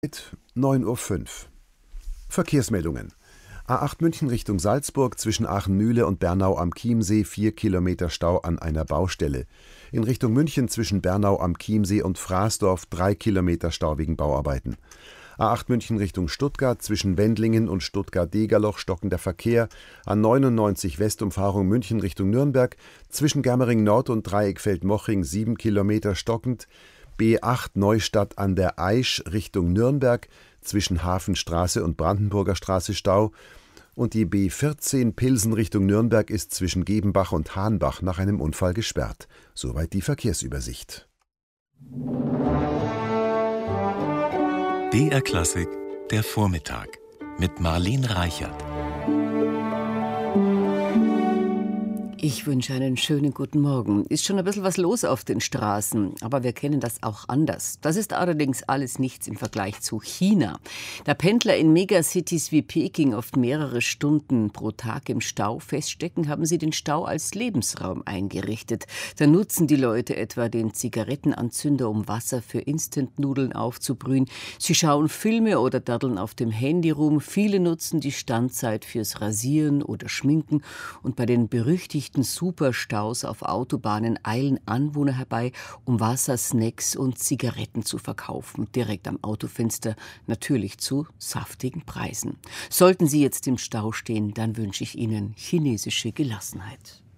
9:05 Uhr. Verkehrsmeldungen. A8 München Richtung Salzburg zwischen Aachen-Mühle und Bernau am Chiemsee 4 Kilometer Stau an einer Baustelle. In Richtung München zwischen Bernau am Chiemsee und Fraßdorf 3 Kilometer Stau wegen Bauarbeiten. A8 München Richtung Stuttgart zwischen Wendlingen und Stuttgart-Degerloch stockender Verkehr. A99 Westumfahrung München Richtung Nürnberg zwischen Germering Nord und Dreieck Feldmoching 7 Kilometer stockend. B8 Neustadt an der Aisch Richtung Nürnberg zwischen Hafenstraße und Brandenburger Straße Stau. Und die B14 Pilsen Richtung Nürnberg ist zwischen Gebenbach und Hahnbach nach einem Unfall gesperrt. Soweit die Verkehrsübersicht. BR Klassik, der Vormittag mit Marlene Reichert. Ich wünsche einen schönen guten Morgen. Ist schon ein bisschen was los auf den Straßen, aber wir kennen das auch anders. Das ist allerdings alles nichts im Vergleich zu China. Da Pendler in Megacities wie Peking oft mehrere Stunden pro Tag im Stau feststecken, haben sie den Stau als Lebensraum eingerichtet. Da nutzen die Leute etwa den Zigarettenanzünder, um Wasser für Instant-Nudeln aufzubrühen. Sie schauen Filme oder daddeln auf dem Handy rum. Viele nutzen die Standzeit fürs Rasieren oder Schminken. Und bei den berüchtigten Superstaus auf Autobahnen eilen Anwohner herbei, um Wasser, Snacks und Zigaretten zu verkaufen. Direkt am Autofenster, natürlich zu saftigen Preisen. Sollten Sie jetzt im Stau stehen, dann wünsche ich Ihnen chinesische Gelassenheit.